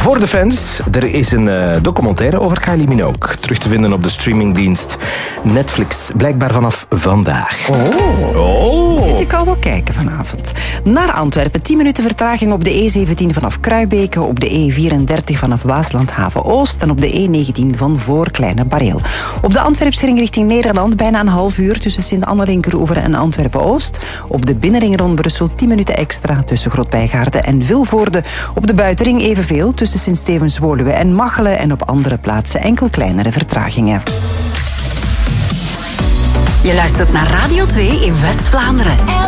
Voor de fans, er is een documentaire over Kylie Minogue. Terug te vinden op de streamingdienst Netflix. Blijkbaar vanaf vandaag. Ik kan wel kijken vanavond. Naar Antwerpen, 10 minuten vertraging op de E17 vanaf Kruibeke, op de E34 vanaf Waaslandhaven-Oost en op de E19 van voor Kleine Bareel. Op de Antwerpsring richting Nederland bijna een half uur tussen Sint-Anne-Linkeroever en Antwerpen-Oost. Op de binnenring rond Brussel 10 minuten extra tussen Grootbijgaarden en Vilvoorde. Op de buitenring evenveel tussen Sint-Stevens-Woluwe en Machelen en op andere plaatsen enkel kleinere vertragingen. Je luistert naar Radio 2 in West-Vlaanderen.